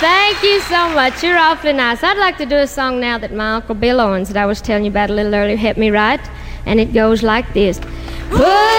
Thank you so much. You're awfully nice. I'd like to do a song now that my Uncle Bill Owens that I was telling you about a little earlier helped me write, and it goes like this.